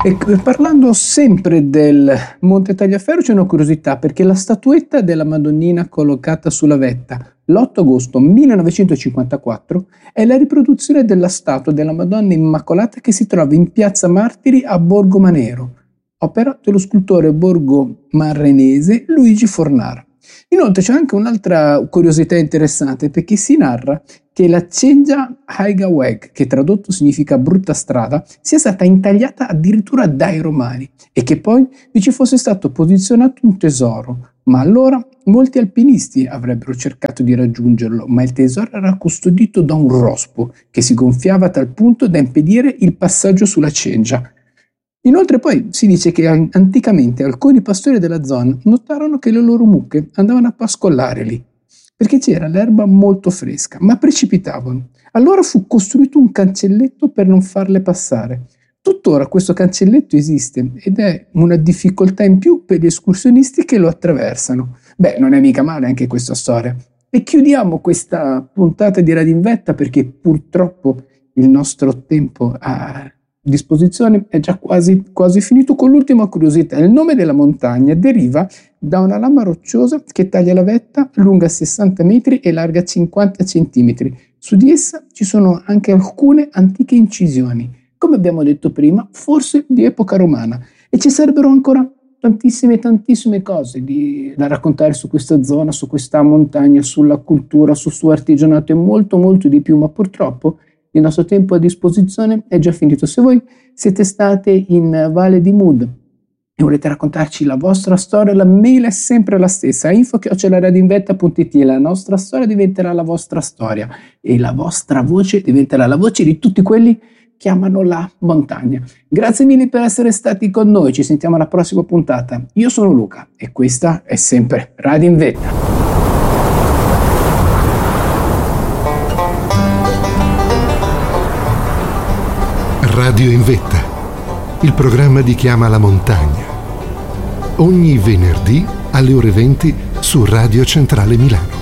E parlando sempre del Monte Tagliaferro, c'è una curiosità, perché la statuetta della Madonnina collocata sulla vetta l'8 agosto 1954 è la riproduzione della statua della Madonna Immacolata che si trova in Piazza Martiri a Borgo Manero, opera dello scultore borgomarrenese Luigi Fornara. Inoltre c'è anche un'altra curiosità interessante, perché si narra che la Cengia Haiga Weg, che tradotto significa brutta strada, sia stata intagliata addirittura dai Romani e che poi vi ci fosse stato posizionato un tesoro, ma allora molti alpinisti avrebbero cercato di raggiungerlo, ma il tesoro era custodito da un rospo che si gonfiava a tal punto da impedire il passaggio sulla Cengia. Inoltre poi si dice che anticamente alcuni pastori della zona notarono che le loro mucche andavano a pascolare lì, perché c'era l'erba molto fresca, ma precipitavano. Allora fu costruito un cancelletto per non farle passare. Tuttora questo cancelletto esiste ed è una difficoltà in più per gli escursionisti che lo attraversano. Beh, non è mica male anche questa storia. E chiudiamo questa puntata di Radio in Vetta, perché purtroppo il nostro tempo a disposizione è già quasi finito, con l'ultima curiosità. Il nome della montagna deriva da una lama rocciosa che taglia la vetta lunga 60 metri e larga 50 centimetri. Su di essa ci sono anche alcune antiche incisioni, come abbiamo detto prima, forse di epoca romana, e ci sarebbero ancora tantissime cose da raccontare su questa zona, su questa montagna, sulla cultura, sul suo artigianato e molto di più, ma purtroppo il nostro tempo a disposizione è già finito. Se voi siete state in Valle di Mud e volete raccontarci la vostra storia, la mail è sempre la stessa, info@radioinvetta.it. La nostra storia diventerà la vostra storia e la vostra voce diventerà la voce di tutti quelli che amano la montagna. Grazie mille per essere stati con noi, ci sentiamo alla prossima puntata. Io sono Luca e questa è sempre Radio in Vetta. Radio in Vetta, il programma di Chi ama la montagna. Ogni venerdì alle ore 20 su Radio Centrale Milano.